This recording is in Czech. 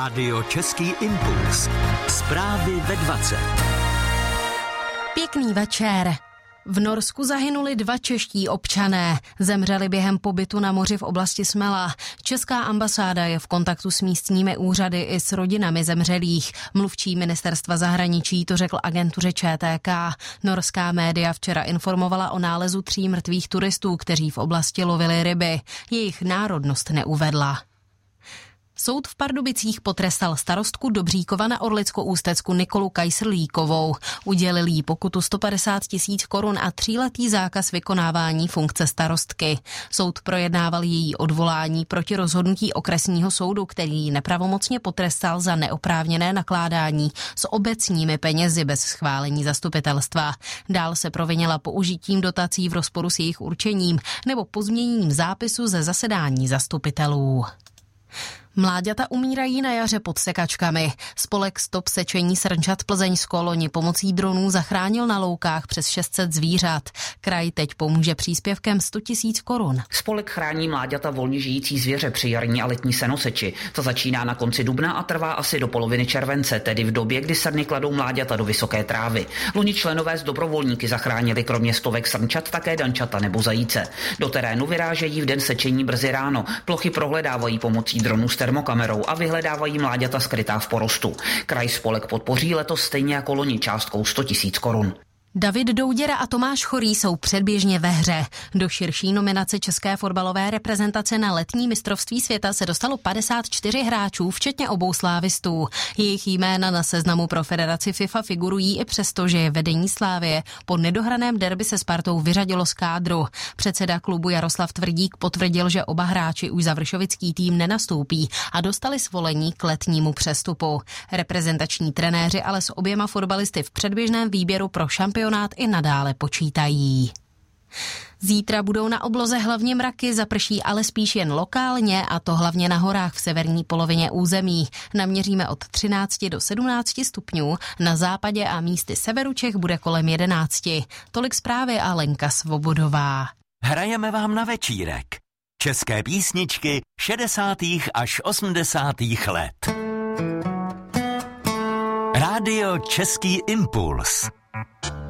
Rádio Český impuls. Zprávy ve 20. Pěkný večer. V Norsku zahynuli 2 čeští občané. Zemřeli během pobytu na moři v oblasti Smela. Česká ambasáda je v kontaktu s místními úřady i s rodinami zemřelých. Mluvčí ministerstva zahraničí to řekl agentuře ČTK. Norská média včera informovala o nálezu 3 mrtvých turistů, kteří v oblasti lovili ryby. Jejich národnost neuvedla. Soud v Pardubicích potrestal starostku Dobříkova na Orlicko-Ústecku Nikolu Kajsrlíkovou. Udělil jí pokutu 150 000 korun a 3letý zákaz vykonávání funkce starostky. Soud projednával její odvolání proti rozhodnutí okresního soudu, který ji nepravomocně potrestal za neoprávněné nakládání s obecními penězi bez schválení zastupitelstva. Dál se provinila použitím dotací v rozporu s jejich určením nebo pozměněním zápisu ze zasedání zastupitelů. Mláďata umírají na jaře pod sekačkami. Spolek Stop sečení srnčat Plzeňsko loni pomocí dronů zachránil na loukách přes 600 zvířat. Kraj teď pomůže příspěvkem 100 000 korun. Spolek chrání mláďata volně žijící zvěře při jarní a letní senoseči. To začíná na konci dubna a trvá asi do poloviny července, tedy v době, kdy srny kladou mláďata do vysoké trávy. Loni členové z dobrovolníky zachránili kromě stovek srnčat také dančata nebo zajíce. Do terénu vyrážejí v den sečení brzy ráno. Plochy prohledávají pomocí dronů termokamerou a vyhledávají mláďata skrytá v porostu. Kraj spolek podpoří letos stejně jako loni částkou 100 000 korun. David Douděra a Tomáš Chorý jsou předběžně ve hře. Do širší nominace české fotbalové reprezentace na letní mistrovství světa se dostalo 54 hráčů, včetně obou slávistů. Jejich jména na seznamu pro federaci FIFA figurují i přesto, že je vedení Slávie po nedohraném derby se Spartou vyřadilo z kádru. Předseda klubu Jaroslav Tvrdík potvrdil, že oba hráči už za vršovický tým nenastoupí a dostali svolení k letnímu přestupu. Reprezentační trenéři ale s oběma fotbalisty v předběžném výběru pro šampionát i nadále počítají. Zítra budou na obloze hlavně mraky, zaprší ale spíš jen lokálně, a to hlavně na horách v severní polovině území. Naměříme od 13 do 17 stupňů, na západě a místy severu Čech bude kolem 11. Tolik zprávy a Lenka Svobodová. Hrajeme vám na večírek. České písničky 60. až 80. let. Rádio Český impuls.